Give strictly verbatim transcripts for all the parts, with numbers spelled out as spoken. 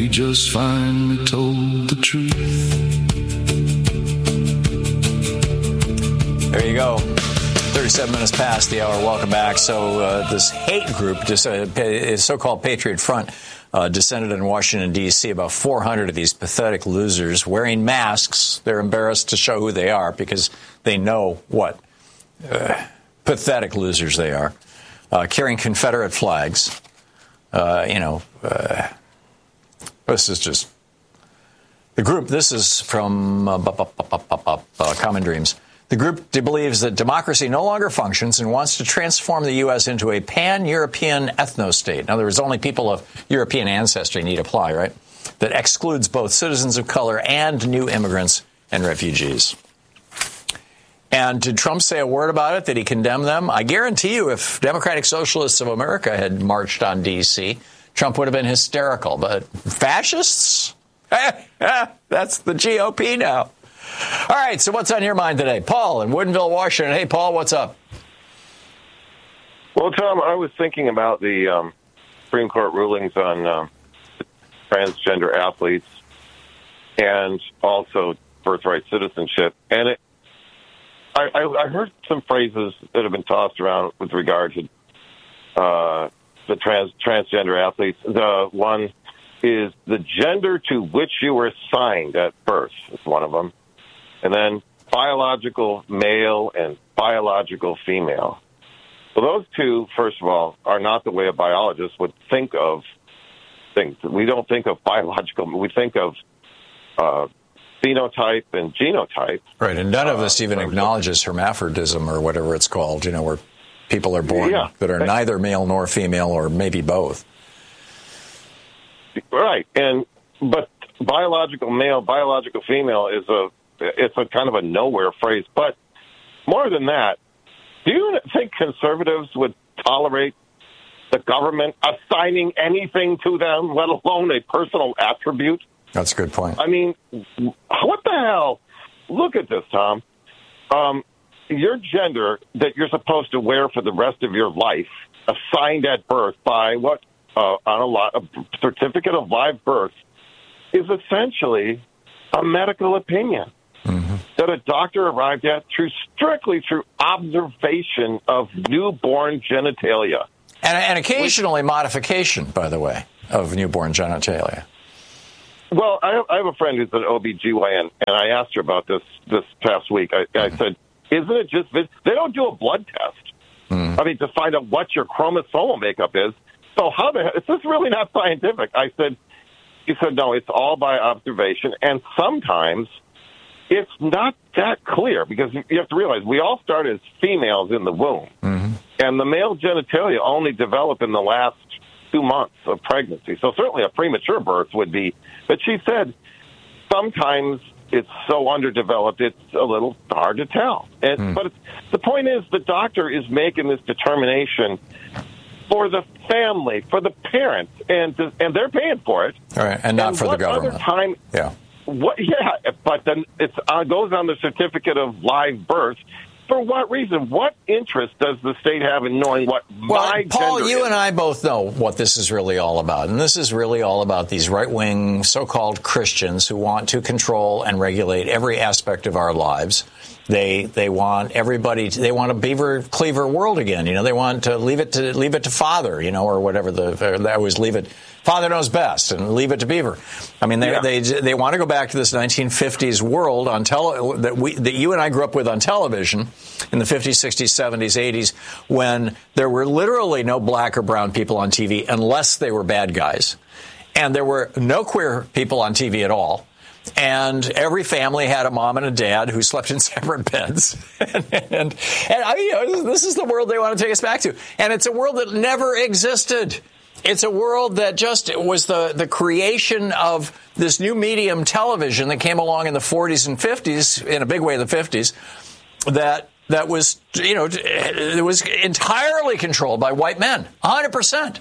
we just finally told the truth. There you go. thirty-seven minutes past the hour. Welcome back. So uh, this hate group, this uh, so-called Patriot Front, uh, descended in Washington, D C About four hundred of these pathetic losers wearing masks. They're embarrassed to show who they are because they know what uh, pathetic losers they are. Uh, carrying Confederate flags. Uh, you know, uh, this is just the group. This is from uh, uh, Common Dreams. The group believes that democracy no longer functions and wants to transform the U S into a pan-European ethno-state. In other words, only people of European ancestry need apply, right? That excludes both citizens of color and new immigrants and refugees. And did Trump say a word about it? Did he condemn them? I guarantee you if Democratic Socialists of America had marched on D C, Trump would have been hysterical. But fascists? That's the G O P now. All right, so what's on your mind today? Paul in Woodinville, Washington. Hey, Paul, what's up? Well, Tom, I was thinking about the um, Supreme Court rulings on um, transgender athletes and also birthright citizenship. And it, I, I, I heard some phrases that have been tossed around with regard to uh, the trans, transgender athletes. The one is the gender to which you were assigned at birth is one of them. And then biological male and biological female. Well, those two, first of all, are not the way a biologist would think of things. We don't think of biological. We think of uh, phenotype and genotype. Right, and none of uh, us even acknowledges hermaphrodism or whatever it's called, you know, where people are born yeah. that are neither male nor female or maybe both. Right, and but biological male, biological female is a it's a kind of a nowhere phrase. But more than that, do you think conservatives would tolerate the government assigning anything to them, let alone a personal attribute? That's a good point. I mean, what the hell? Look at this, Tom. Um, your gender that you're supposed to wear for the rest of your life, assigned at birth by what? Uh, on a, lot, a certificate of live birth, is essentially a medical opinion mm-hmm. that a doctor arrived at through strictly through observation of newborn genitalia. And, and occasionally Which, modification, by the way, of newborn genitalia. Well, I have, I have a friend who's an O B G Y N, and I asked her about this this past week. I, mm-hmm. I said, isn't it just, they don't do a blood test. Mm-hmm. I mean, to find out what your chromosomal makeup is. So how the hell, is this really not scientific? I said, he said, no, it's all by observation. And sometimes it's not that clear because you have to realize we all start as females in the womb. Mm-hmm. And the male genitalia only develop in the last two months of pregnancy. So certainly a premature birth would be. But she said sometimes it's so underdeveloped, it's a little hard to tell. And, mm. But it's, the point is the doctor is making this determination for the family, for the parents, and and they're paying for it. All right, and not and for the government. Other time, yeah. What? Yeah, but then it uh, goes on the certificate of live birth. For what reason? What interest does the state have in knowing what well, my Paul, gender you is? and I both know what this is really all about. And this is really all about these right-wing so-called Christians who want to control and regulate every aspect of our lives. They they want everybody to, they want a beaver cleaver world again. You know, they want to leave it to leave it to Father, you know, or whatever the they always leave it. Father knows best, and leave it to Beaver. I mean, they yeah. they they want to go back to this nineteen fifties world on tele that we that you and I grew up with on television in the fifties, sixties, seventies, eighties, when there were literally no black or brown people on T V unless they were bad guys, and there were no queer people on T V at all. And every family had a mom and a dad who slept in separate beds. and, and, and I mean, you know, this is the world they want to take us back to. And it's a world that never existed. It's a world that just was the, the creation of this new medium television that came along in the forties and fifties, in a big way the fifties, that that was, you know, it was entirely controlled by white men, one hundred percent.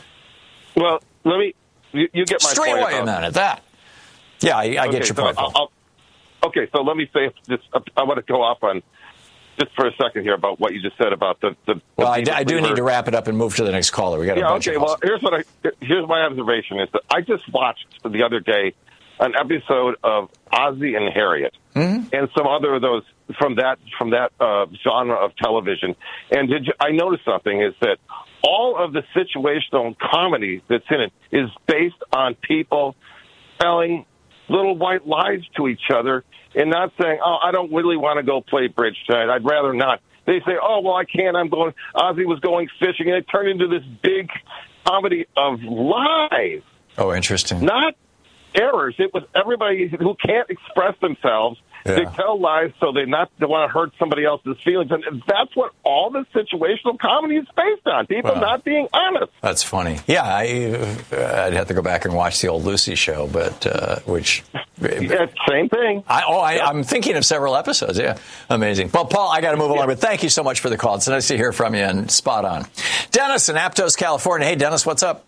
Well, let me, you, you get my Straight point. Straight white men at that. Yeah, I, I okay, get your so point. I'll, I'll, okay, so let me say this. I want to go off on just for a second here about what you just said about the. the well, the I, d- I do need to wrap it up and move to the next caller. We got a yeah, bunch okay. of Well, here's what I here's my observation is that I just watched the other day an episode of Ozzie and Harriet mm-hmm. and some other of those from that from that uh, genre of television. And did you, I noticed something is that all of the situational comedy that's in it is based on people telling little white lies to each other and not saying, oh, I don't really want to go play bridge tonight. I'd rather not. They say, oh, well, I can't. I'm going. Ozzie was going fishing. And it turned into this big comedy of lies. Oh, interesting. Not errors. It was everybody who can't express themselves. Yeah. They tell lies so they not they want to hurt somebody else's feelings, and that's what all the situational comedy is based on. People well, not being honest. That's funny. Yeah, I, uh, I'd have to go back and watch the old Lucy show, but uh, which yeah, same thing. I, oh, I, I'm thinking of several episodes. Yeah, amazing. Well, Paul, I got to move along, but thank you so much for the call. It's nice to hear from you, and spot on. Dennis in Aptos, California. Hey, Dennis, what's up?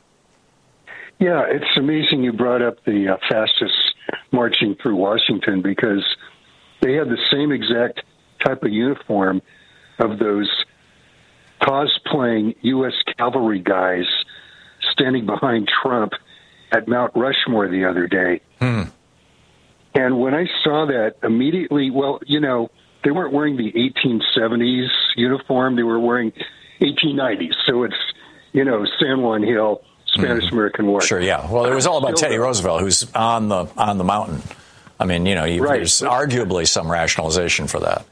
Yeah, it's amazing you brought up the uh, fastest marching through Washington because they had the same exact type of uniform of those cosplaying U S cavalry guys standing behind Trump at Mount Rushmore the other day. Hmm. And when I saw that, immediately, well, you know, they weren't wearing the eighteen seventies uniform. They were wearing eighteen nineties. So it's, you know, San Juan Hill, Spanish-American War. Sure, yeah. Well, it was all about Teddy Roosevelt, who's on the on the mountain. I mean, you know, you, right. there's arguably some rationalization for that.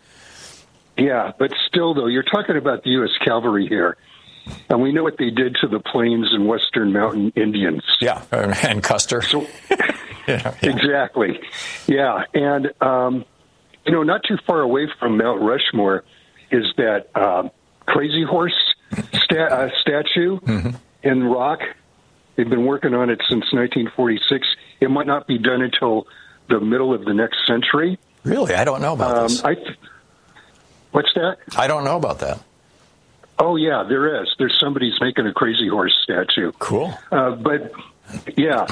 Yeah, but still, though, you're talking about the U S cavalry here, and we know what they did to the Plains and Western Mountain Indians. Yeah, and Custer. So, yeah, yeah. Exactly. Yeah, and, um, you know, not too far away from Mount Rushmore is that um, Crazy Horse sta- uh, statue mm-hmm. in rock. They've been working on it since nineteen forty-six. It might not be done until the middle of the next century. Really? I don't know about um, this. I th- What's that? I don't know about that. Oh, yeah, there is. There's somebody's making a Crazy Horse statue. Cool. Uh, but, yeah.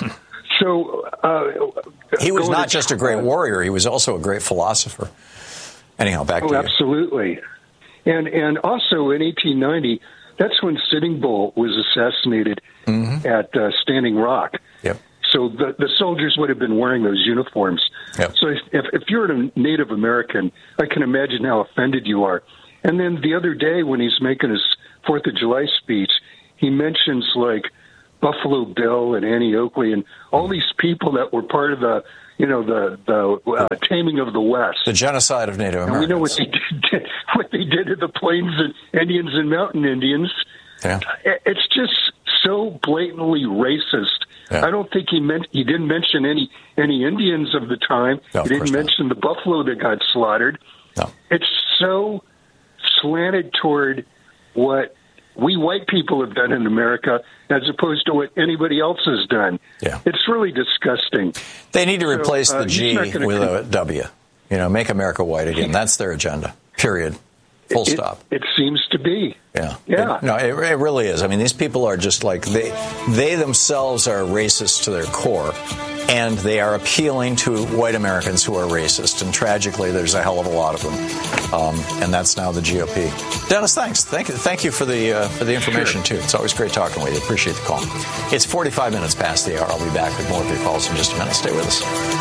So uh, he was not just a great warrior. He was also a great philosopher. Anyhow, back oh, to you. Absolutely. And, and also in eighteen ninety, that's when Sitting Bull was assassinated mm-hmm. at uh, Standing Rock. Yep. So the, the soldiers would have been wearing those uniforms. Yep. So if, if, if you're a Native American, I can imagine how offended you are. And then the other day when he's making his Fourth of July speech, he mentions like Buffalo Bill and Annie Oakley and all these people that were part of the, you know, the the uh, taming of the West, the genocide of Native Americans. And we know what they did, what they did to the Plains and Indians and Mountain Indians. Yeah. It's just so blatantly racist. Yeah. I don't think he meant he didn't mention any any Indians of the time. No, he didn't mention not. the buffalo that got slaughtered. No. It's so slanted toward what we white people have done in America as opposed to what anybody else has done. Yeah. It's really disgusting. They need to replace so, uh, the G with come- a W. You know, make America white again. That's their agenda, period. Full it, stop. It, it seems to be. Yeah. Yeah. It, no, it, it really is. I mean, these people are just like, they, they themselves are racist to their core. And they are appealing to white Americans who are racist. And tragically, there's a hell of a lot of them. Um, and that's now the G O P. Dennis, thanks. Thank you, thank you for the uh, for the information, sure. too. It's always great talking with you. Appreciate the call. It's forty-five minutes past the hour. I'll be back with more of your calls in just a minute. Stay with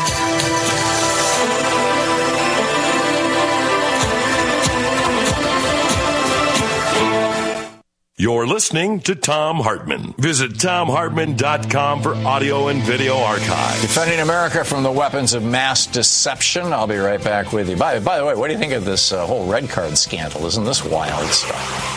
us. You're listening to Thom Hartmann. Visit Thom Hartmann dot com for audio and video archive. Defending America from the weapons of mass deception. I'll be right back with you. By, by the way, what do you think of this uh, whole red card scandal? Isn't this wild stuff?